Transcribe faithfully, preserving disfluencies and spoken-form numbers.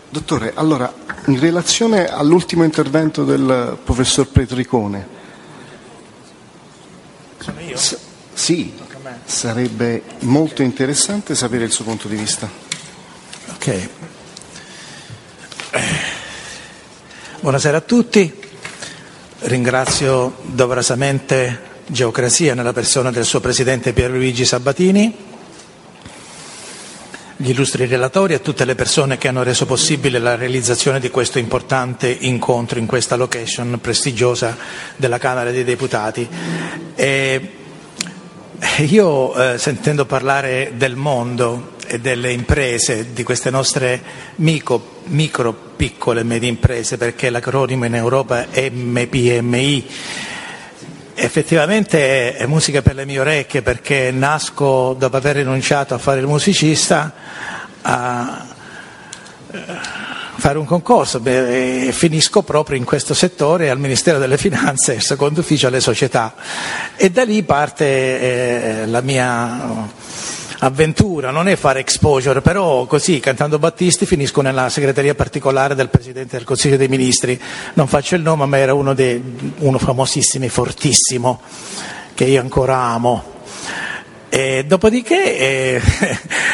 Dottore, allora, in relazione all'ultimo intervento del professor Petricone, sono io? S- sì, sarebbe molto interessante sapere il suo punto di vista. Ok. Eh, buonasera a tutti, ringrazio doverosamente Geocrasia nella persona del suo presidente Pierluigi Sabatini, gli illustri relatori e tutte le persone che hanno reso possibile la realizzazione di questo importante incontro in questa location prestigiosa della Camera dei Deputati. E io, eh, sentendo parlare del mondo e delle imprese, di queste nostre micro, micro piccole e medie imprese, perché l'acronimo in Europa è M P M I, effettivamente è musica per le mie orecchie, perché nasco dopo aver rinunciato a fare il musicista a fare un concorso e finisco proprio in questo settore al Ministero delle Finanze, secondo ufficio alle società, e da lì parte eh, la mia avventura. Non è fare exposure, però così cantando Battisti finisco nella segreteria particolare del Presidente del Consiglio dei Ministri, non faccio il nome, ma era uno dei uno famosissimo, fortissimo, che io ancora amo. E dopodiché eh,